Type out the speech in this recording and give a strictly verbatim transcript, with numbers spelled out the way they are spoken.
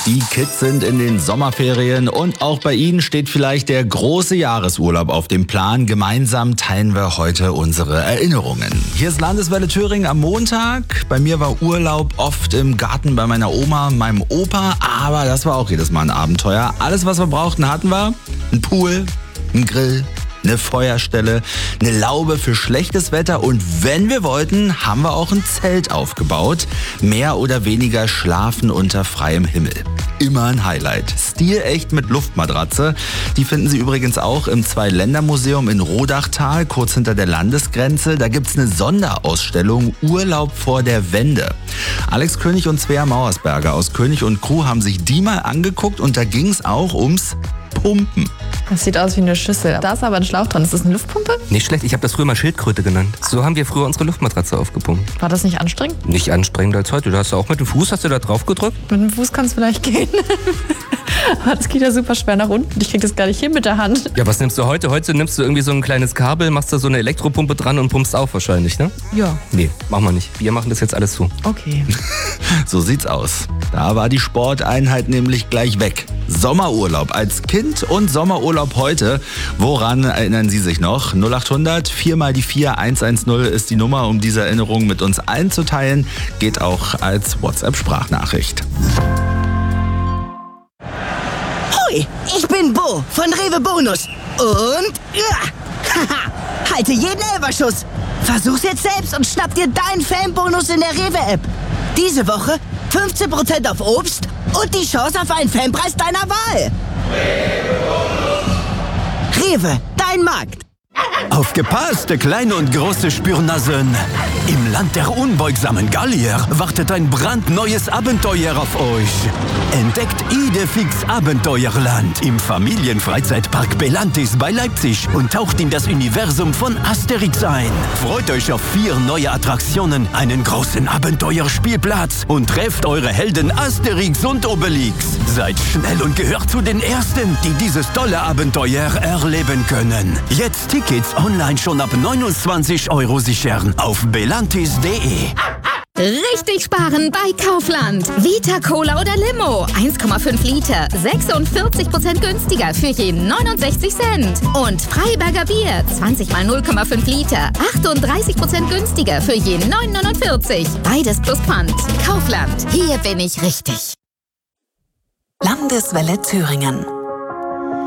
Die Kids sind in den Sommerferien und auch bei Ihnen steht vielleicht der große Jahresurlaub auf dem Plan. Gemeinsam teilen wir heute unsere Erinnerungen. Hier ist Landeswelle Thüringen am Montag. Bei mir war Urlaub oft im Garten bei meiner Oma, meinem Opa, aber das war auch jedes Mal ein Abenteuer. Alles, was wir brauchten, hatten wir. Ein Pool, ein Grill, eine Feuerstelle, eine Laube für schlechtes Wetter und wenn wir wollten, haben wir auch ein Zelt aufgebaut. Mehr oder weniger schlafen unter freiem Himmel. Immer ein Highlight. Stilecht mit Luftmatratze. Die finden Sie übrigens auch im Zwei-Länder-Museum in Rodachtal, kurz hinter der Landesgrenze. Da gibt's eine Sonderausstellung Urlaub vor der Wende. Alex König und Svea Mauersberger aus König und Crew haben sich die mal angeguckt und da ging's auch ums Pumpen. Das sieht aus wie eine Schüssel. Da ist aber ein Schlauch dran. Ist das eine Luftpumpe? Nicht schlecht, ich habe das früher mal Schildkröte genannt. So haben wir früher unsere Luftmatratze aufgepumpt. War das nicht anstrengend? Nicht anstrengender als heute. Du hast auch mit dem Fuß, hast du da drauf gedrückt? Mit dem Fuß kann es vielleicht gehen. Aber das geht ja super schwer nach unten. Ich krieg das gar nicht hin mit der Hand. Ja, was nimmst du heute? Heute nimmst du irgendwie so ein kleines Kabel, machst da so eine Elektropumpe dran und pumpst auf wahrscheinlich, ne? Ja. Nee, machen wir nicht. Wir machen das jetzt alles zu. Okay. So sieht's aus. Da war die Sporteinheit nämlich gleich weg. Sommerurlaub als Kind und Sommerurlaub heute. Woran erinnern Sie sich noch? null acht hundert vier mal die vier eins eins null ist die Nummer, um diese Erinnerung mit uns allen zu teilen. Geht auch als WhatsApp-Sprachnachricht. Hoi, ich bin Bo von Rewe Bonus. Und ja, haha, halte jeden Elferschuss. Versuch's jetzt selbst und schnapp dir deinen Fanbonus in der Rewe-App. Diese Woche fünfzehn Prozent auf Obst und die Chance auf einen Fanpreis deiner Wahl. Rewe, dein Markt. Aufgepasst, kleine und große Spürnasen! Im Land der unbeugsamen Gallier wartet ein brandneues Abenteuer auf euch. Entdeckt Idefix Abenteuerland im Familienfreizeitpark Belantis bei Leipzig und taucht in das Universum von Asterix ein. Freut euch auf vier neue Attraktionen, einen großen Abenteuerspielplatz und trefft eure Helden Asterix und Obelix. Seid schnell und gehört zu den Ersten, die dieses tolle Abenteuer erleben können. Jetzt Tickets online schon ab neunundzwanzig Euro sichern auf belantis punkt de. Richtig sparen bei Kaufland. Vita Cola oder Limo. eins Komma fünf Liter. sechsundvierzig Prozent günstiger für jeden neunundsechzig Cent. Und Freiberger Bier. zwanzig mal null Komma fünf Liter. achtunddreißig Prozent günstiger für jeden neun neunundvierzig. Beides plus Pfand. Kaufland. Hier bin ich richtig. Landeswelle Thüringen.